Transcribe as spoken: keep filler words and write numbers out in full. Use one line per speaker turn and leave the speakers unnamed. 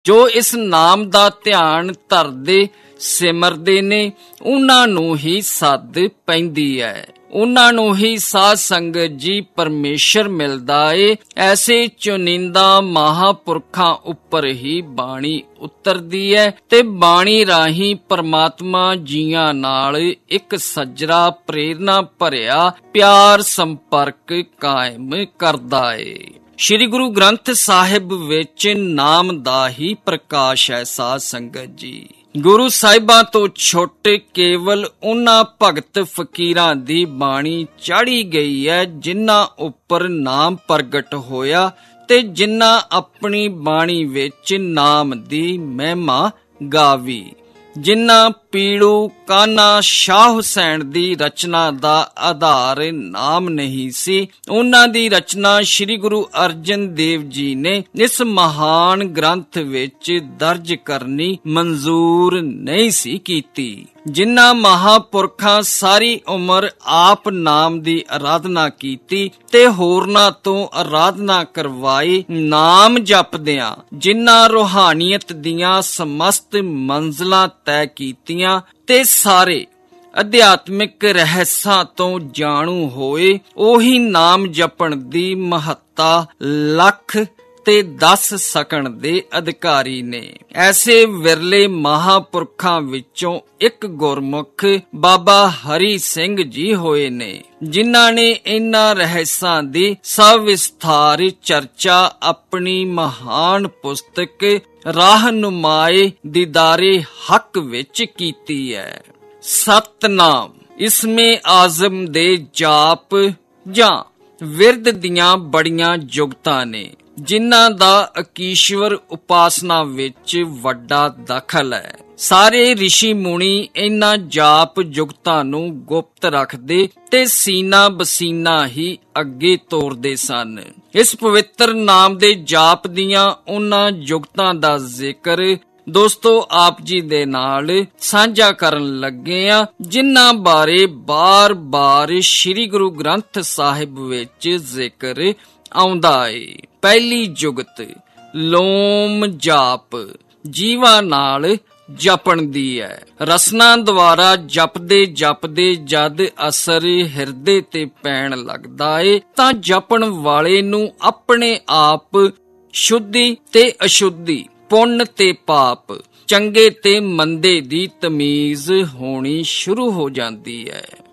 ਜੋ ਇਸ ਨਾਮ ਦਾ ਧਿਆਨ ਧਰਦੇ ਸਿਮਰਦੇ ਨੇ, ਉਹਨਾਂ ਨੂੰ ਹੀ ਸੱਦ ਪੈਂਦੀ ਹੈ, ਉਹਨਾਂ ਨੂੰ ਹੀ ਸਾਧ ਸੰਗਤ ਜੀ ਪਰਮੇਸ਼ਰ ਮਿਲਦਾ ਏ। ਐਸੇ ਚੁਨਿੰਦਾ ਮਹਾਂਪੁਰਖਾਂ ਉੱਪਰ ਹੀ ਬਾਣੀ ਉਤਰਦੀ ਹੈ ਤੇ ਬਾਣੀ ਰਾਹੀਂ ਪਰਮਾਤਮਾ ਜੀਆਂ ਨਾਲ ਇੱਕ ਸੱਜਰਾ ਪ੍ਰੇਰਨਾ ਭਰਿਆ ਪਿਆਰ ਸੰਪਰਕ ਕਾਇਮ ਕਰਦਾ ਏ। ਸ਼੍ਰੀ ਗੁਰੂ ਗ੍ਰੰਥ ਸਾਹਿਬ ਵਿੱਚ ਨਾਮ ਦਾ ਹੀ ਪ੍ਰਕਾਸ਼ ਹੈ। ਸਾਧ ਸੰਗਤ ਜੀ, ਗੁਰੂ ਸਾਹਿਬਾਂ ਤੋਂ ਛੁੱਟ ਕੇਵਲ ਉਹਨਾਂ ਭਗਤ ਫਕੀਰਾਂ ਦੀ ਬਾਣੀ ਚਾੜੀ ਗਈ ਹੈ ਜਿਨ੍ਹਾਂ ਉੱਪਰ ਨਾਮ ਪ੍ਰਗਟ ਹੋਇਆ ਤੇ ਜਿਨ੍ਹਾਂ ਆਪਣੀ ਬਾਣੀ ਵਿੱਚ ਨਾਮ ਦੀ ਮਹਿਮਾ ਗਾਵੀ। ਜਿਨ੍ਹਾਂ ਪੀੜੂ ਕਾਨਾ ਸ਼ਾਹ ਹੁਸੈਨ ਦੀ ਰਚਨਾ ਦਾ ਆਧਾਰ ਨਾਮ ਨਹੀਂ ਸੀ, ਉਹਨਾਂ ਦੀ ਰਚਨਾ ਸ੍ਰੀ ਗੁਰੂ ਅਰਜਨ ਦੇਵ ਜੀ ਨੇ ਇਸ ਮਹਾਨ ਗ੍ਰੰਥ ਵਿੱਚ ਦਰਜ ਕਰਨੀ ਮਨਜ਼ੂਰ ਨਹੀਂ ਸੀ ਕੀਤੀ। ਜਿਨ੍ਹਾਂ ਮਹਾਂਪੁਰਖਾਂ ਸਾਰੀ ਉਮਰ ਆਪ ਨਾਮ ਦੀ ਅਰਾਧਨਾ ਕੀਤੀ ਤੇ ਹੋਰਨਾਂ ਤੋਂ ਅਰਾਧਨਾ ਕਰਵਾਈ, ਨਾਮ ਜਪਦਿਆਂ ਜਿਨ੍ਹਾਂ ਰੂਹਾਨੀਅਤ ਦੀਆਂ ਸਮਸਤ ਮੰਜ਼ਲਾਂ ਤੈਅ ਕੀਤੀਆਂ ਤੇ ਸਾਰੇ ਅਧਿਆਤਮਿਕ ਰਹੱਸਾਂ ਤੋਂ ਜਾਣੂ ਹੋਏ, ਉਹੀ ਨਾਮ ਜਪਣ ਦੀ ਮਹੱਤਤਾ ਲੱਖ ਤੇ ਦੱਸ ਸਕਣ ਦੇ ਅਧਿਕਾਰੀ ਨੇ। ਐਸੇ ਵਿਰਲੇ ਮਹਾਂਪੁਰਖਾਂ ਵਿੱਚੋਂ ਇੱਕ ਗੁਰਮੁਖ ਬਾਬਾ ਹਰੀ ਸਿੰਘ ਜੀ ਹੋਏ ਨੇ, ਜਿਨ੍ਹਾਂ ਨੇ ਇਹਨਾਂ ਰਹੱਸਾਂ ਦੀ ਸਵਿਸਥਾਰ ਚਰਚਾ ਆਪਣੀ ਮਹਾਨ ਪੁਸਤਕ ਰਾਹਨੁਮਾਏ ਦੀਦਾਰੇ ਹੱਕ ਵਿੱਚ ਕੀਤੀ ਹੈ। ਸਤਨਾਮ ਇਸਮੇ ਆਜ਼ਮ ਦੇ ਜਾਪ ਜਾਂ ਵਿਰਦ ਦੀਆਂ ਬੜੀਆਂ ਜੁਗਤਾਂ ਨੇ, ਜਿਨ੍ਹਾਂ ਦਾ ਅਕੀਸ਼ਵਰ ਉਪਾਸਨਾ ਵਿੱਚ ਵੱਡਾ ਦਖਲ ਹੈ। ਸਾਰੇ ਰਿਸ਼ੀ ਮੁਨੀ ਇਹਨਾਂ ਜਾਪ ਜੁਗਤਾਂ ਨੂੰ ਗੁਪਤ ਰੱਖਦੇ ਤੇ ਸੀਨਾ ਬਸੀਨਾ ਹੀ ਅੱਗੇ ਤੋਰਦੇ ਸਨ। ਇਸ ਪਵਿੱਤਰ ਨਾਮ ਦੇ ਜਾਪ ਦੀਆਂ ਉਹਨਾਂ ਜੁਗਤਾਂ ਦਾ ਜ਼ਿਕਰ ਦੋਸਤੋ ਆਪ ਜੀ ਦੇ ਨਾਲ ਸਾਂਝਾ ਕਰਨ ਲੱਗੇ ਆ, ਜਿਨ੍ਹਾਂ ਬਾਰੇ ਬਾਰ-ਬਾਰ ਸ੍ਰੀ ਗੁਰੂ ਗ੍ਰੰਥ ਸਾਹਿਬ ਵਿੱਚ ਜ਼ਿਕਰ ਆਉਂਦਾ ਏ। ਪਹਿਲੀ ਜੁਗਤ ਲੋਮ ਜਾਪ ਜੀਵਾਂ ਨਾਲ ਜਪਣ ਦੀ ਹੈ। ਰਸਨਾ ਦੁਆਰਾ ਜਪਦੇ ਜਪਦੇ ਜਦ ਅਸਰ ਹਿਰਦੇ ਤੇ ਪੈਣ ਲੱਗਦਾ ਏ ਤਾਂ ਜਪਣ ਵਾਲੇ ਨੂੰ ਆਪਣੇ ਆਪ ਸ਼ੁੱਧੀ ਤੇ ਅਸ਼ੁੱਧੀ, ਪੁੰਨ ਤੇ ਪਾਪ, ਚੰਗੇ ਤੇ ਮੰਦੇ ਦੀ ਤਮੀਜ਼ ਹੋਣੀ ਸ਼ੁਰੂ ਹੋ ਜਾਂਦੀ ਹੈ।